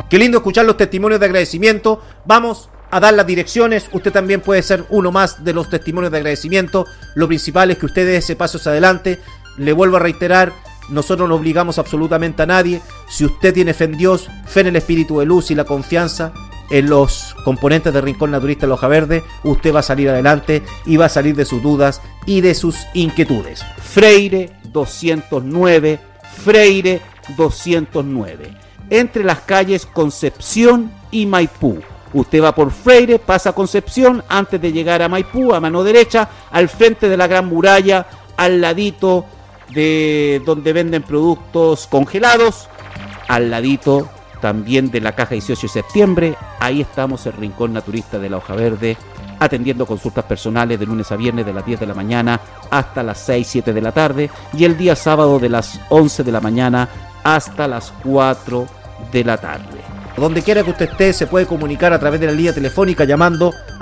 Qué lindo escuchar los testimonios de agradecimiento. Vamos a dar las direcciones. Usted también puede ser uno más de los testimonios de agradecimiento. Lo principal es que usted dé ese paso hacia adelante. Le vuelvo a reiterar, nosotros no obligamos absolutamente a nadie. Si usted tiene fe en Dios, fe en el espíritu de luz y la confianza en los componentes del Rincón Naturista de La Hoja Verde, usted va a salir adelante y va a salir de sus dudas y de sus inquietudes. Freire 209, Freire 209, entre las calles Concepción y Maipú. Usted va por Freire, pasa a Concepción, antes de llegar a Maipú, a mano derecha, al frente de la Gran Muralla, al ladito de donde venden productos congelados, al ladito también de la Caja 18 de septiembre. Ahí estamos, el Rincón Naturista de La Hoja Verde, atendiendo consultas personales de lunes a viernes de las 10 de la mañana hasta las 6, 7 de la tarde, y el día sábado de las 11 de la mañana hasta las 4 de la tarde. Donde quiera que usted esté, se puede comunicar a través de la línea telefónica llamando